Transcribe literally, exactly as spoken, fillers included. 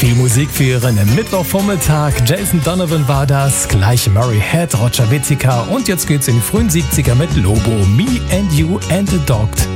Die Musik für Ihren Mittwochvormittag. Jason Donovan war das, gleich Murray Head, Roger Whittaker und jetzt geht's in die frühen siebziger mit Lobo, Me and You and the Dog.